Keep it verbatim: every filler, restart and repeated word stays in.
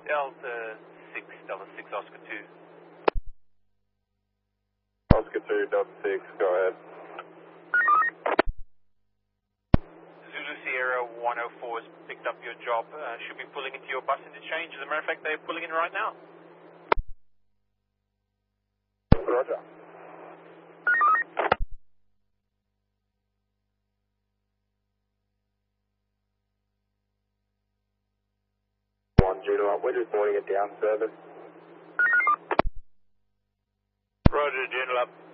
Delta six, Delta six, Oscar two. Oscar two, Delta six, go ahead. Zulu Sierra one oh four has picked up your job. Uh, should be pulling into your bus interchange. As a matter of fact, they're pulling in right now. Roger. One, Judo up. We're just boarding it down service. Roger, General up.